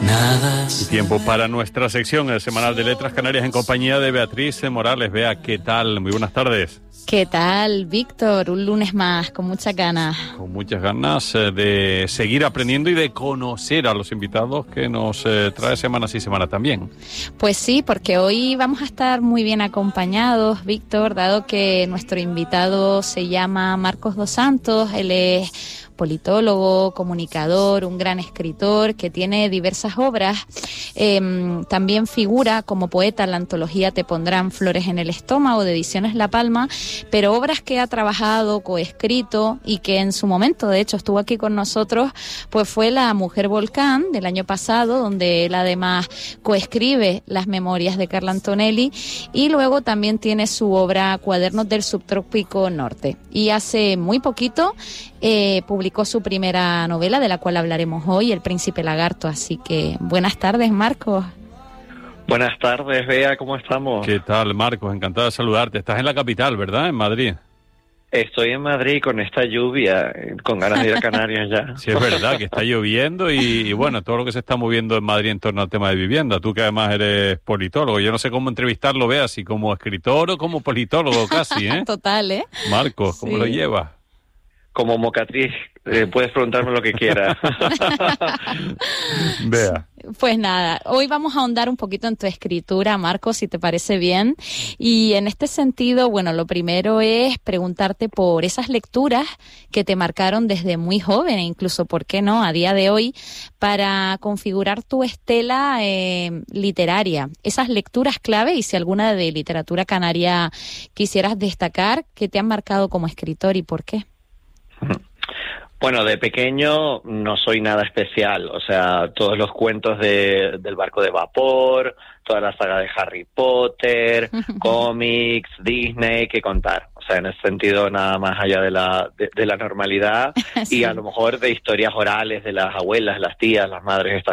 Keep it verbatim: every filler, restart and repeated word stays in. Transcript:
Nada. Y tiempo para nuestra sección, el semanal de Letras Canarias, en compañía de Beatriz Morales. Bea, ¿qué tal? Muy buenas tardes. ¿Qué tal, Víctor? Un lunes más, con muchas ganas. Con muchas ganas eh, de seguir aprendiendo y de conocer a los invitados que nos eh, trae semana sí semana también. Pues sí, porque hoy vamos a estar muy bien acompañados, Víctor, dado que nuestro invitado se llama Marcos dos Santos. Él es politólogo, comunicador, un gran escritor que tiene diversas obras. Eh, también figura como poeta en la antología Te pondrán flores en el estómago, de Ediciones La Palma, pero obras que ha trabajado, coescrito, y que en su momento, de hecho, estuvo aquí con nosotros, pues fue La Mujer Volcán del año pasado, donde él además coescribe las memorias de Carla Antonelli, y luego también tiene su obra Cuadernos del Subtrópico Norte. Y hace muy poquito eh, publicó su primera novela, de la cual hablaremos hoy, El Príncipe Lagarto. Así que buenas tardes, Marcos. Buenas tardes, Bea, ¿cómo estamos? ¿Qué tal, Marcos? Encantado de saludarte. Estás en la capital, ¿verdad? En Madrid. Estoy en Madrid con esta lluvia, con ganas de ir a Canarias ya. Sí, es verdad que está lloviendo y, y bueno, todo lo que se está moviendo en Madrid en torno al tema de vivienda. Tú que además eres politólogo, yo no sé cómo entrevistarlo, Bea, si como escritor o como politólogo casi, ¿eh? Total, ¿eh? Marcos, ¿cómo sí. lo llevas? Como mocatriz, eh, puedes preguntarme lo que quieras. Bea. Pues nada, hoy vamos a ahondar un poquito en tu escritura, Marcos, si te parece bien. Y en este sentido, bueno, lo primero es preguntarte por esas lecturas que te marcaron desde muy joven, e incluso, ¿por qué no?, a día de hoy, para configurar tu estela eh, literaria. Esas lecturas clave, y si alguna de literatura canaria quisieras destacar, ¿qué te han marcado como escritor y por qué? Bueno, de pequeño no soy nada especial, o sea, todos los cuentos de, del barco de vapor, toda la saga de Harry Potter, cómics, Disney, qué contar. O sea, en ese sentido, nada más allá de la de, de la normalidad sí. Y a lo mejor de historias orales de las abuelas, las tías, las madres, estas